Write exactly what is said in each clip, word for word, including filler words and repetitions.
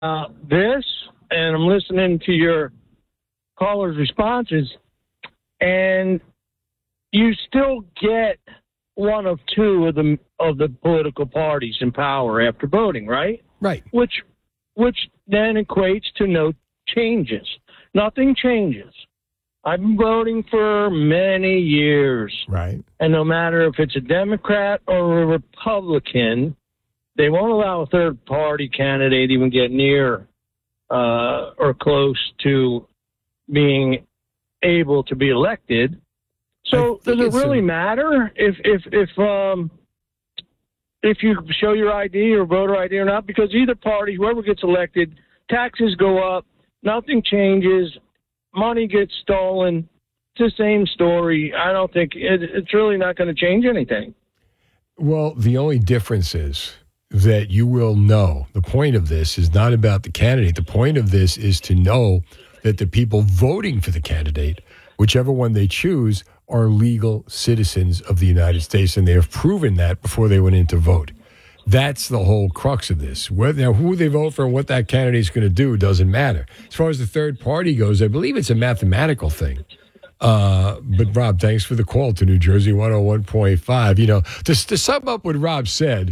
this, and I'm listening to your callers' responses, and you still get one of two of the of the political parties in power after voting, right? Right. Which which then equates to no changes. Nothing changes. I've been voting for many years. Right. And no matter if it's a Democrat or a Republican, they won't allow a third party candidate even get near uh, or close to being able to be elected. So does it really a... matter if if if um if you show your I D or voter I D or not? Because either party, whoever gets elected, taxes go up, nothing changes, money gets stolen. It's the same story. I don't think it, it's really not going to change anything. Well, the only difference is that you will know. The point of this is not about the candidate. The point of this is to know that the people voting for the candidate, whichever one they choose, are legal citizens of the United States, and they have proven that before they went in to vote. That's the whole crux of this. Whether, now, who they vote for and what that candidate's going to do doesn't matter. As far as the third party goes, I believe it's a mathematical thing. Uh, but, Rob, thanks for the call to New Jersey one oh one point five. You know, to, to sum up what Rob said...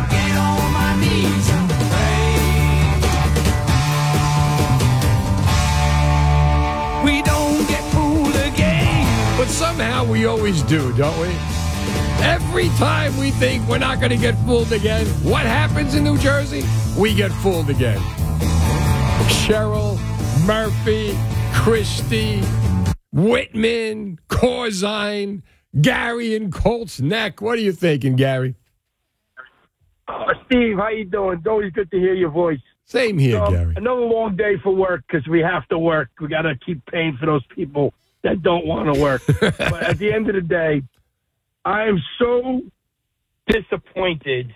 We don't get fooled again. But somehow we always do, don't we? Every time we think we're not going to get fooled again, what happens in New Jersey? We get fooled again. Cheryl, Murphy, Christie, Whitman, Corzine, Gary in Colts Neck. What are you thinking, Gary? Uh, Steve, how you doing? It's always good to hear your voice. Same here, um, Gary. Another long day for work because we have to work. We got to keep paying for those people that don't want to work. But at the end of the day, I am so disappointed.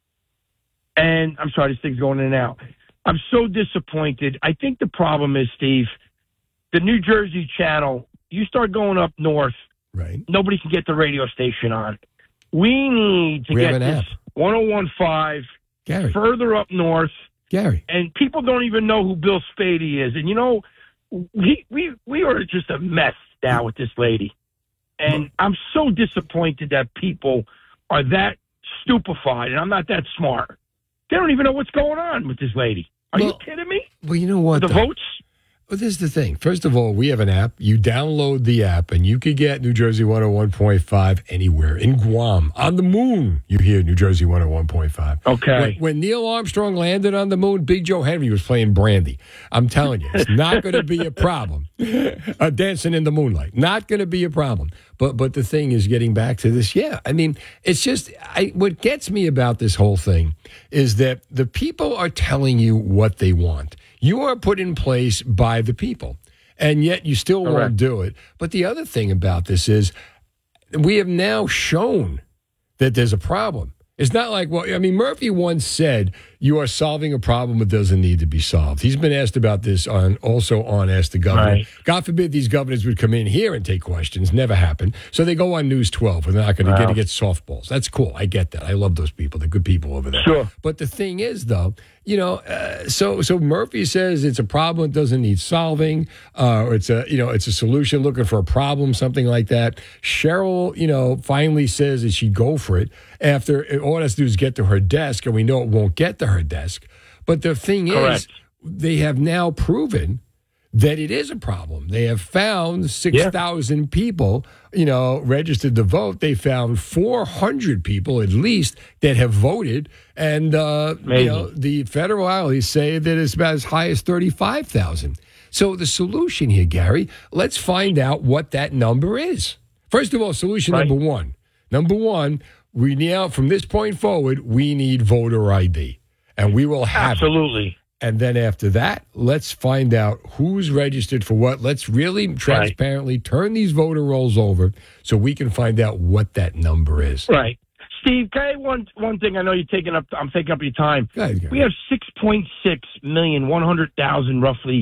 And I'm sorry, this thing's going in and out. I'm so disappointed. I think the problem is, Steve, the New Jersey channel, you start going up north, right? Nobody can get the radio station on. We need to we get this one oh one point five Gary. Further up north. Gary. And people don't even know who Bill Spady is. And, you know, we we, we are just a mess now with this lady. And I'm so disappointed that people are that stupefied, and I'm not that smart. They don't even know what's going on with this lady. Are well, you kidding me? Well, you know what? The though? votes? Well, this is the thing. First of all, we have an app. You download the app, and you could get New Jersey one oh one point five anywhere. In Guam, on the moon, you hear New Jersey one oh one point five. Okay. When, when Neil Armstrong landed on the moon, Big Joe Henry was playing Brandy. I'm telling you, it's not going to be a problem. Uh, dancing in the moonlight. Not going to be a problem. But but the thing is, getting back to this, yeah, I mean, it's just, I, what gets me about this whole thing is that the people are telling you what they want. You are put in place by the people, and yet you still Correct. won't do it. But the other thing about this is we have now shown that there's a problem. It's not like, well, I mean, Murphy once said, you are solving a problem that doesn't need to be solved. He's been asked about this on also on Ask the Governor. Right. God forbid these governors would come in here and take questions. Never happened. So they go on News twelve, and they're not going to wow. get to get softballs. That's cool. I get that. I love those people. They're good people over there. Sure. But the thing is, though, you know, uh, so so Murphy says it's a problem that doesn't need solving, uh, or it's a you know it's a solution looking for a problem, something like that. Cheryl, you know, finally says that she'd go for it after all it has to do is get to her desk, and we know it won't get to her desk. But the thing Correct. is, they have now proven that it is a problem. They have found six thousand yeah. people, you know, registered to vote. They found four hundred people at least that have voted. And, uh, you know, the federal authorities say that it's about as high as thirty-five thousand. So the solution here, Gary, let's find out what that number is. First of all, solution right. number one. Number one, we now, from this point forward, we need voter I D. And we will have Absolutely. it. And then after that, let's find out who's registered for what. Let's really transparently right. turn these voter rolls over so we can find out what that number is. Right. Steve, can I one one thing? I know you're taking up. I'm taking up your time. Go ahead, we have six point six million, one hundred thousand roughly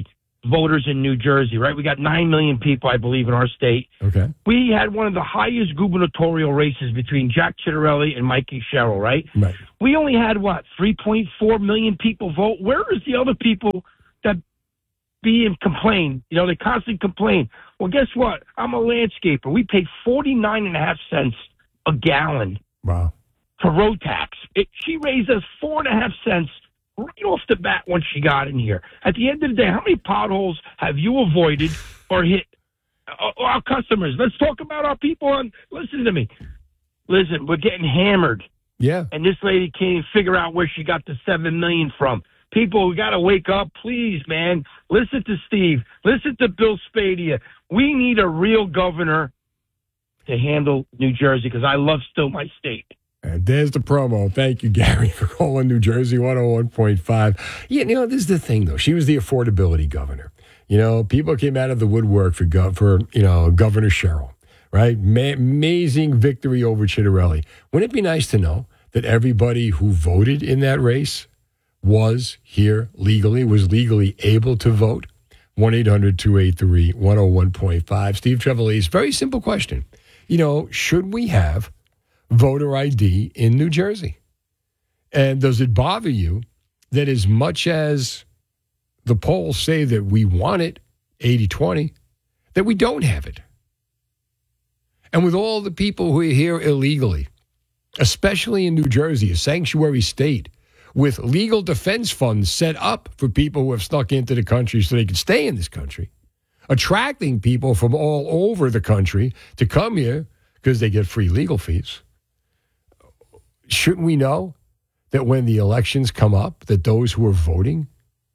voters in New Jersey, right? We got nine million people, I believe, in our state. Okay. We had one of the highest gubernatorial races between Jack Ciattarelli and Mikey Sherrill, right? Right. We only had, what, three point four million people vote? Where is the other people that be and complain? You know, they constantly complain. Well, guess what? I'm a landscaper. We pay forty-nine and a half cents a gallon. Wow. For road tax. It, she raised us four and a half cents right off the bat when she got in here. At the end of the day, how many potholes have you avoided or hit? Uh, our customers. Let's talk about our people. On, listen to me. Listen, we're getting hammered. Yeah. And this lady can't even figure out where she got the seven million dollars from. People, we got to wake up. Please, man. Listen to Steve. Listen to Bill Spadia. We need a real governor to handle New Jersey because I love still my state. And there's the promo. Thank you, Gary, for calling New Jersey one oh one point five. Yeah, you know, this is the thing, though. She was the affordability governor. You know, people came out of the woodwork for, gov- for you know, Governor Sherrill, right? Ma- amazing victory over Ciattarelli. Wouldn't it be nice to know that everybody who voted in that race was here legally, was legally able to vote? one eight hundred two eight three one oh one point five. Steve Trevelise, very simple question. You know, should we have voter I D in New Jersey? And does it bother you that as much as the polls say that we want it, eighty twenty, that we don't have it? And with all the people who are here illegally, especially in New Jersey, a sanctuary state, with legal defense funds set up for people who have snuck into the country so they can stay in this country, attracting people from all over the country to come here because they get free legal fees. Shouldn't we know that when the elections come up, that those who are voting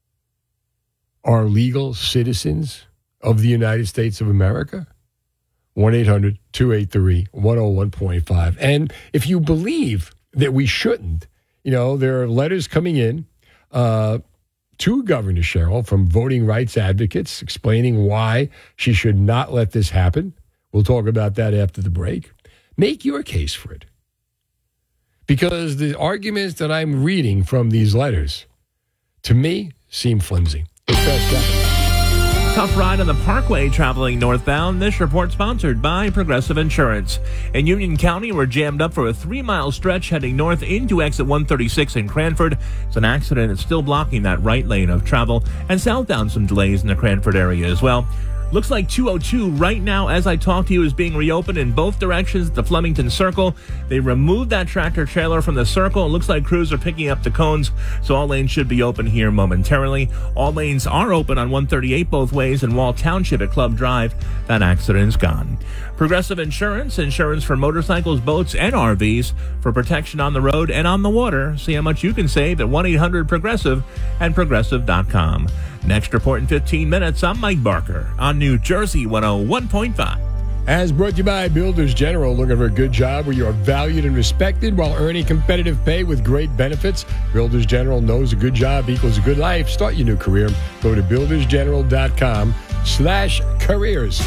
are legal citizens of the United States of America? one eight hundred two eight three one oh one point five. And if you believe that we shouldn't, you know, there are letters coming in uh, to Governor Sherrill from voting rights advocates explaining why she should not let this happen. We'll talk about that after the break. Make your case for it. Because the arguments that I'm reading from these letters, to me, seem flimsy. Tough ride on the Parkway traveling northbound. This report sponsored by Progressive Insurance. In Union County, we're jammed up for a three-mile stretch heading north into exit one thirty-six in Cranford. It's an accident that's still blocking that right lane of travel, and southbound some delays in the Cranford area as well. Looks like two oh two right now as I talk to you is being reopened in both directions at the Flemington Circle. They removed that tractor trailer from the circle. It looks like crews are picking up the cones, so all lanes should be open here momentarily. All lanes are open on one thirty-eight both ways in Wall Township at Club Drive. That accident is gone. Progressive Insurance, insurance for motorcycles, boats, and R Vs for protection on the road and on the water. See how much you can save at one eight hundred progressive and progressive dot com. Next report in fifteen minutes, I'm Mike Barker on New Jersey one oh one point five. As brought to you by Builders General, looking for a good job where you are valued and respected while earning competitive pay with great benefits. Builders General knows a good job equals a good life. Start your new career. Go to builders general dot com slash careers.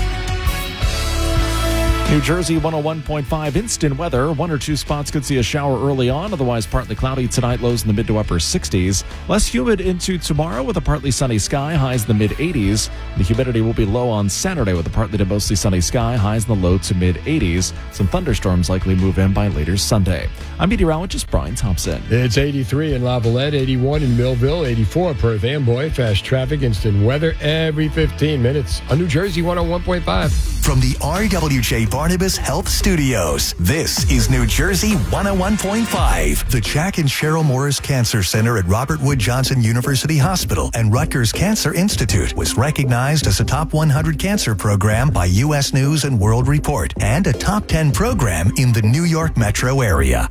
New Jersey one oh one point five instant weather. One or two spots could see a shower early on. Otherwise, partly cloudy tonight. Lows in the mid to upper sixties. Less humid into tomorrow with a partly sunny sky. Highs in the mid eighties. The humidity will be low on Saturday with a partly to mostly sunny sky. Highs in the low to mid eighties. Some thunderstorms likely move in by later Sunday. I'm meteorologist Brian Thompson. It's eighty-three in Lavallette, eighty-one in Millville, eighty-four Perth Amboy. Fast traffic, instant weather every fifteen minutes on New Jersey one oh one point five. From the R W J Barnabas Health Studios, this is New Jersey one oh one point five. The Jack and Cheryl Morris Cancer Center at Robert Wood Johnson University Hospital and Rutgers Cancer Institute was recognized as a top one hundred cancer program by U S News and World Report and a top ten program in the New York metro area.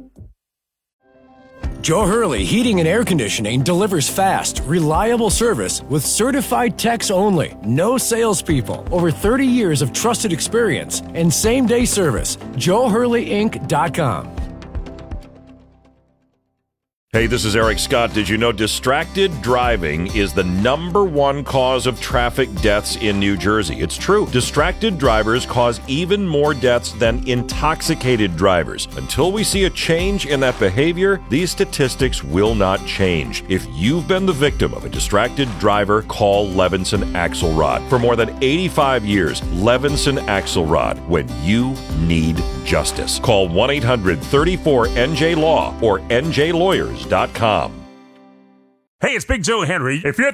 Joe Hurley Heating and Air Conditioning delivers fast, reliable service with certified techs only. No salespeople. Over thirty years of trusted experience and same-day service. Joe Hurley Inc dot com. Hey, this is Eric Scott. Did you know distracted driving is the number one cause of traffic deaths in New Jersey? It's true. Distracted drivers cause even more deaths than intoxicated drivers. Until we see a change in that behavior, these statistics will not change. If you've been the victim of a distracted driver, call Levinson Axelrod. For more than eighty-five years, Levinson Axelrod, when you need justice. Call one eight hundred thirty-four N J Law or N J Lawyers dot com. Hey, it's Big Joe Henry. If you're